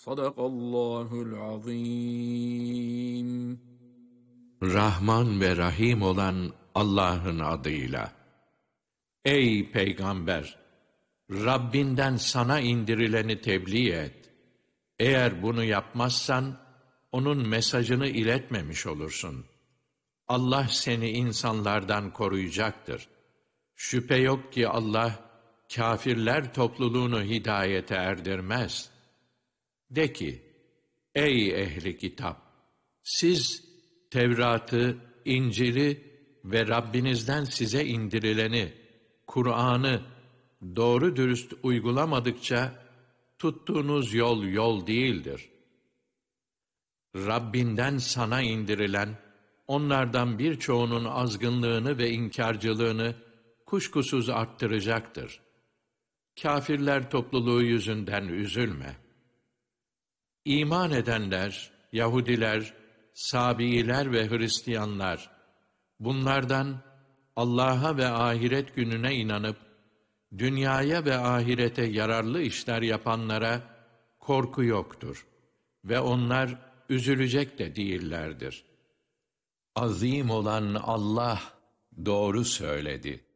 Sadakallahul azim. Rahman ve Rahim olan Allah'ın adıyla. Ey Peygamber! Rabbinden sana indirileni tebliğ et. Eğer bunu yapmazsan, onun mesajını iletmemiş olursun. Allah seni insanlardan koruyacaktır. Şüphe yok ki Allah, kâfirler topluluğunu hidayete erdirmez. De ki, ey ehli kitap! Siz Tevrat'ı, İncil'i ve Rabbinizden size indirileni, Kur'an'ı doğru dürüst uygulamadıkça tuttuğunuz yol yol değildir. Rabbinden sana indirilen, onlardan birçoğunun azgınlığını ve inkarcılığını kuşkusuz arttıracaktır. Kâfirler topluluğu yüzünden üzülme. İman edenler, Yahudiler, Sabiiler ve Hristiyanlar, bunlardan Allah'a ve ahiret gününe inanıp, dünyaya ve ahirete yararlı işler yapanlara korku yoktur ve onlar üzülecek de değillerdir. Azim olan Allah doğru söyledi.